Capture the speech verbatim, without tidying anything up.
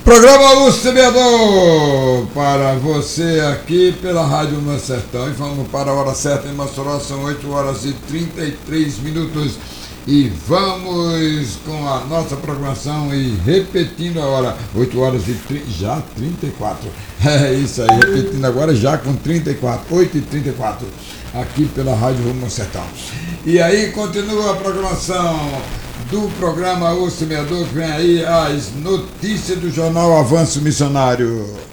Programa O Semeador para você aqui pela Rádio Meu Sertão. E vamos para a hora certa em Mossoró, são oito horas e trinta e três minutos. E vamos com a nossa programação e repetindo a hora, oito horas e trinta, já trinta e quatro. É isso aí, repetindo agora já com trinta e quatro, oito e trinta e quatro, aqui pela Rádio Meu Sertão. E aí continua a programação do programa O Semeador, que vem aí as notícias do jornal Avanço Missionário.